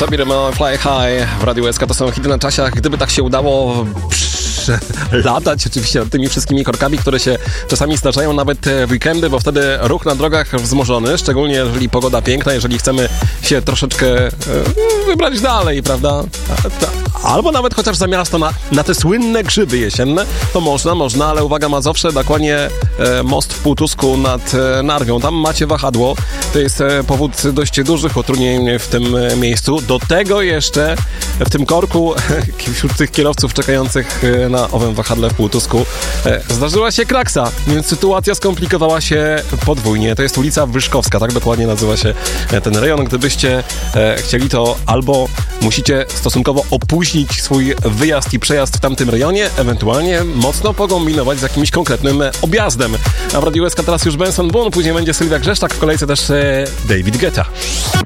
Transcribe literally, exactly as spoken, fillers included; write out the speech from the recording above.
Szabir Fly High w Radiu S K. To są hity na czasiach. Gdyby tak się udało latać oczywiście nad tymi wszystkimi korkami, które się czasami zdarzają nawet w weekendy, bo wtedy ruch na drogach wzmożony, szczególnie jeżeli pogoda piękna, jeżeli chcemy się troszeczkę wybrać dalej, prawda? Albo nawet chociaż za miasto na, na te słynne grzyby jesienne, to można, można, ale uwaga, Mazowsze, dokładnie e, most w Półtusku nad e, Narwią. Tam macie wahadło. To jest e, powód dość dużych utrudnień w tym e, miejscu. Do tego jeszcze w tym korku wśród tych kierowców czekających e, na owym wahadle w Półtusku e, zdarzyła się kraksa, więc sytuacja skomplikowała się podwójnie. To jest ulica Wyszkowska, tak dokładnie nazywa się ten rejon. Gdybyście e, chcieli, to albo musicie stosunkowo opóźnić swój wyjazd i przejazd w tamtym rejonie, ewentualnie mocno pokombinować z jakimś konkretnym objazdem. A w Radiu S K teraz już Benson Boone, później będzie Sylwia Grzeszczak, w kolejce też e, David Guetta.